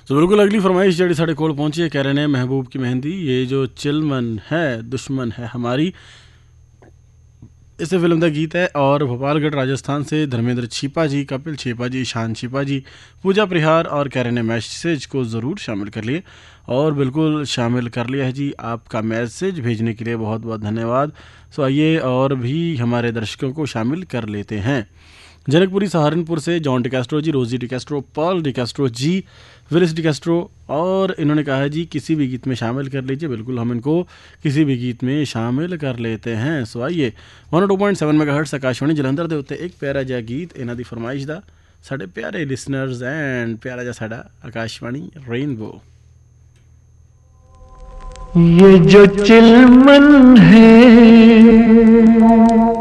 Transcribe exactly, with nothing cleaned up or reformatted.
तो बिल्कुल अगली फरमाइश जी साढ़े कोल पहुंची है, कह रहे हैं महबूब की मेहंदी ये जो चिलमन है दुश्मन है हमारी, इस फिल्म का गीत है। और भोपालगढ़ राजस्थान से धर्मेंद्र छिपा जी, कपिल छिपा जी, ईशान छिपा जी, पूजा प्रहार और कह रहे हैं मैसेज को ज़रूर शामिल कर लिए। और बिल्कुल शामिल कर लिया है जी, आपका मैसेज भेजने के लिए बहुत बहुत धन्यवाद। सो आइए और भी हमारे दर्शकों को शामिल कर लेते हैं। जनकपुरी सहारनपुर से जॉन डिकास्ट्रो जी, रोजी डिकास्ट्रो, पॉल डिकास्ट्रो जी, विलिस डिकास्ट्रो, और इन्होंने कहा है जी किसी भी गीत में शामिल कर लीजिए। बिल्कुल हम इनको किसी भी गीत में शामिल कर लेते हैं। सो आइए one two point seven megahertz Akashvani Jalandhar दे उत्ते एक प्यारा जिहा गीत इन्हां दी फरमाइश दा साढ़े प्यारे लिसनर्स एंड प्यारा जिहा साडा आकाशवाणी रेनबो। ये जो चिलमन है